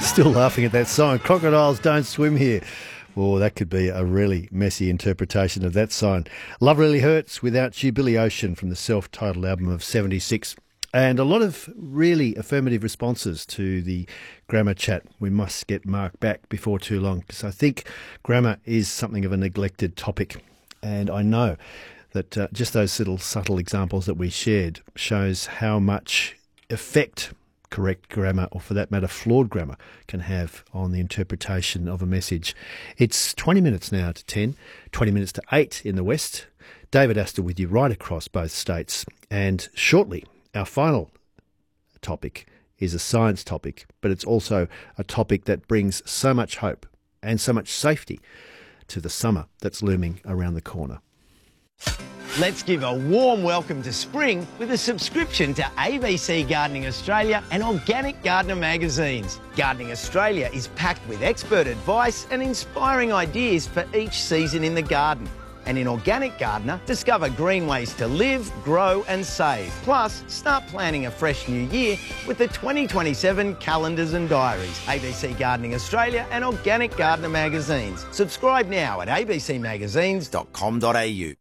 Still laughing at that sign. Crocodiles don't swim here. Well, that could be a really messy interpretation of that sign. Love Really Hurts Without You, Billy Ocean, from the self-titled album of 76. And a lot of really affirmative responses to the grammar chat. We must get Mark back before too long, because I think grammar is something of a neglected topic. And I know that just those little subtle examples that we shared shows how much effect correct grammar, or for that matter flawed grammar, can have on the interpretation of a message. It's 20 minutes now to 10, 20 minutes to 8 in the west. David Astor with you right across both states. And shortly, our final topic is a science topic, but it's also a topic that brings so much hope and so much safety to the summer that's looming around the corner. Let's give a warm welcome to spring with a subscription to ABC Gardening Australia and Organic Gardener magazines. Gardening Australia is packed with expert advice and inspiring ideas for each season in the garden. And in Organic Gardener, discover green ways to live, grow and save. Plus, start planning a fresh new year with the 2027 calendars and diaries. ABC Gardening Australia and Organic Gardener magazines. Subscribe now at abcmagazines.com.au.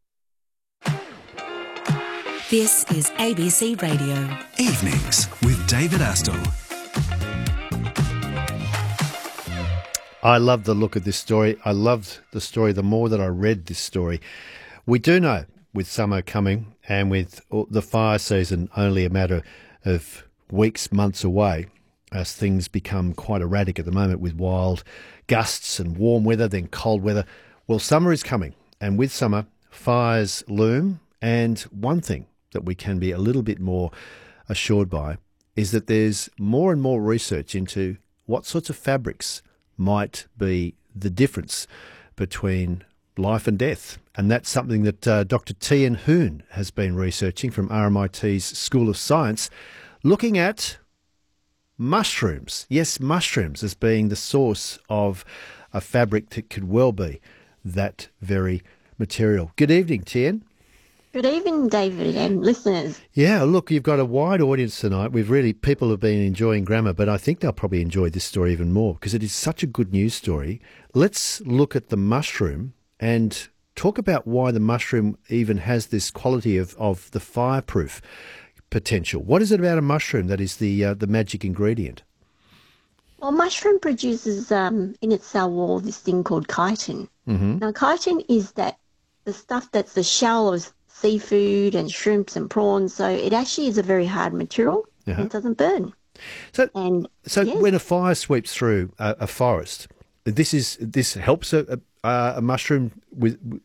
This is ABC Radio. Evenings with David Astor. I love the look of this story. I loved the story the more that I read this story. We do know, with summer coming and with the fire season only a matter of weeks, months away, as things become quite erratic at the moment with wild gusts and warm weather, then cold weather. Well, summer is coming, and with summer, fires loom. And one thing that we can be a little bit more assured by is that there's more and more research into what sorts of fabrics might be the difference between life and death. And that's something that Dr. Tien Hoon has been researching from RMIT's School of Science, looking at mushrooms. Yes, mushrooms as being the source of a fabric that could well be that very material. Good evening, Tien. Good evening, David and listeners. Yeah, look, you've got a wide audience tonight. People have been enjoying grammar, but I think they'll probably enjoy this story even more because it is such a good news story. Let's look at the mushroom and talk about why the mushroom even has this quality of the fireproof potential. What is it about a mushroom that is the magic ingredient? Well, mushroom produces in its cell wall this thing called chitin. Mm-hmm. Now, chitin is the stuff that's the shell of seafood and shrimps and prawns, so it actually is a very hard material. Uh-huh. It doesn't burn. So yes. When a fire sweeps through a forest, this helps a mushroom with